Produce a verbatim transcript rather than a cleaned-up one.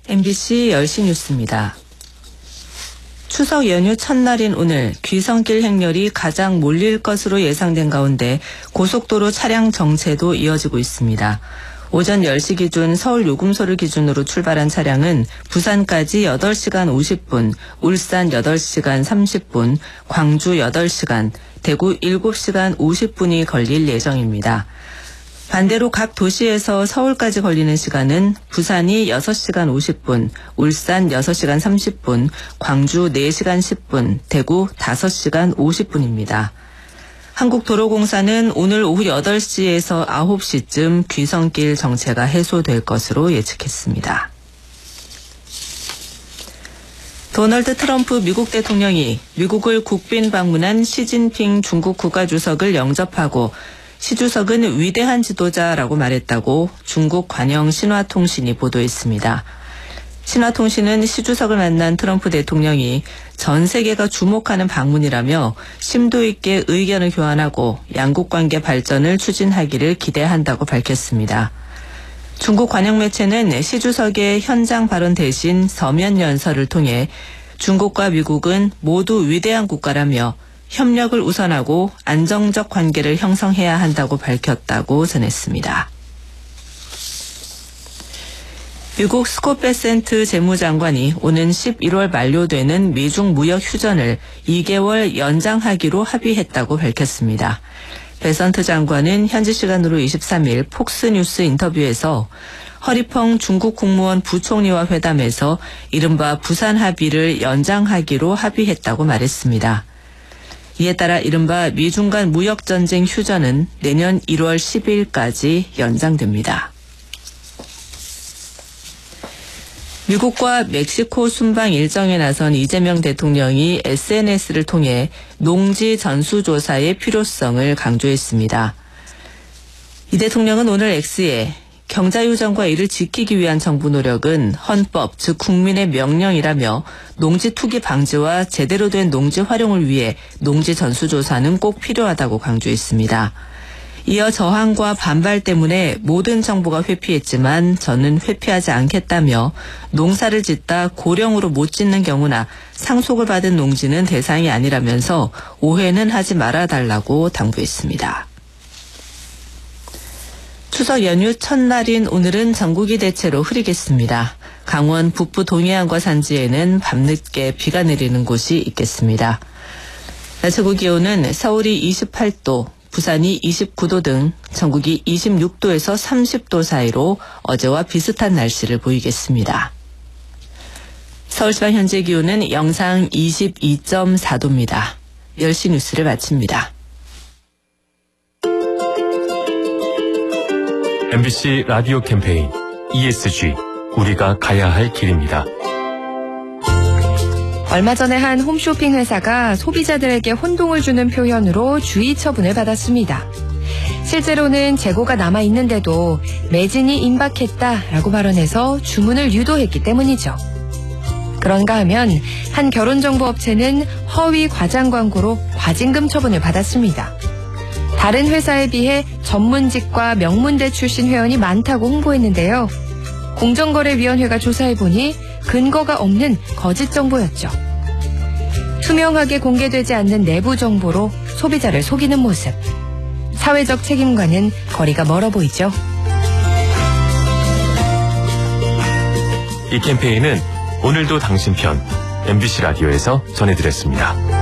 엠비씨 열 시 뉴스입니다. 추석 연휴 첫날인 오늘 귀성길 행렬이 가장 몰릴 것으로 예상된 가운데 고속도로 차량 정체도 이어지고 있습니다. 오전 열 시 기준 서울 요금소를 기준으로 출발한 차량은 부산까지 여덟 시간 오십 분, 울산 여덟 시간 삼십 분, 광주 여덟 시간, 대구 일곱 시간 오십 분이 걸릴 예정입니다. 반대로 각 도시에서 서울까지 걸리는 시간은 부산이 여섯 시간 오십 분, 울산 여섯 시간 삼십 분, 광주 네 시간 십 분, 대구 다섯 시간 오십 분입니다. 한국도로공사는 오늘 오후 여덟 시에서 아홉 시쯤 귀성길 정체가 해소될 것으로 예측했습니다. 도널드 트럼프 미국 대통령이 미국을 국빈 방문한 시진핑 중국 국가주석을 영접하고 시 주석은 위대한 지도자라고 말했다고 중국 관영 신화통신이 보도했습니다. 신화통신은 시 주석을 만난 트럼프 대통령이 전 세계가 주목하는 방문이라며 심도 있게 의견을 교환하고 양국 관계 발전을 추진하기를 기대한다고 밝혔습니다. 중국 관영 매체는 시 주석의 현장 발언 대신 서면 연설을 통해 중국과 미국은 모두 위대한 국가라며 협력을 우선하고 안정적 관계를 형성해야 한다고 밝혔다고 전했습니다. 미국 스콧 베센트 재무장관이 오는 십일월 만료되는 미중 무역 휴전을 이 개월 연장하기로 합의했다고 밝혔습니다. 베센트 장관은 현지 시간으로 이십삼 일 폭스뉴스 인터뷰에서 허리펑 중국 국무원 부총리와 회담에서 이른바 부산 합의를 연장하기로 합의했다고 말했습니다. 이에 따라 이른바 미중 간 무역전쟁 휴전은 내년 일월 십일까지 연장됩니다. 미국과 멕시코 순방 일정에 나선 이재명 대통령이 에스엔에스를 통해 농지 전수조사의 필요성을 강조했습니다. 이 대통령은 오늘 X에 경자유전과 이를 지키기 위한 정부 노력은 헌법, 즉 국민의 명령이라며 농지 투기 방지와 제대로 된 농지 활용을 위해 농지 전수조사는 꼭 필요하다고 강조했습니다. 이어 저항과 반발 때문에 모든 정부가 회피했지만 저는 회피하지 않겠다며 농사를 짓다 고령으로 못 짓는 경우나 상속을 받은 농지는 대상이 아니라면서 오해는 하지 말아달라고 당부했습니다. 추석 연휴 첫날인 오늘은 전국이 대체로 흐리겠습니다. 강원 북부 동해안과 산지에는 밤늦게 비가 내리는 곳이 있겠습니다. 최고 기온은 서울이 이십팔 도, 부산이 이십구 도 등 전국이 이십육 도에서 삼십 도 사이로 어제와 비슷한 날씨를 보이겠습니다. 서울시방 현재 기온은 영상 이십이 점 사 도입니다. 열 시 뉴스를 마칩니다. 엠비씨 라디오 캠페인 이에스지 우리가 가야 할 길입니다. 얼마 전에 한 홈쇼핑 회사가 소비자들에게 혼동을 주는 표현으로 주의 처분을 받았습니다. 실제로는 재고가 남아있는데도 매진이 임박했다라고 발언해서 주문을 유도했기 때문이죠. 그런가 하면 한 결혼정보업체는 허위 과장 광고로 과징금 처분을 받았습니다. 다른 회사에 비해 전문직과 명문대 출신 회원이 많다고 홍보했는데요. 공정거래위원회가 조사해보니 근거가 없는 거짓 정보였죠. 투명하게 공개되지 않는 내부 정보로 소비자를 속이는 모습. 사회적 책임과는 거리가 멀어 보이죠. 이 캠페인은 오늘도 당신 편 엠비씨 라디오에서 전해드렸습니다.